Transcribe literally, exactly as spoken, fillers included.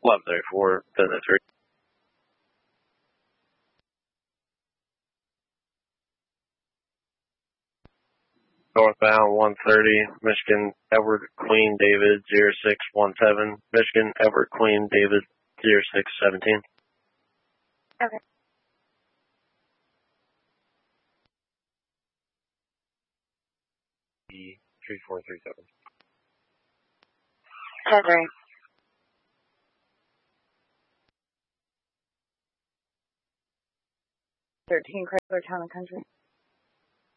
eleven thirty-four, business three. Northbound one thirty, Michigan, Edward Queen David zero six one seven, Michigan, Edward Queen David zero six seventeen. Okay. three four three seven. That's right. thirteen Chrysler Town and Country.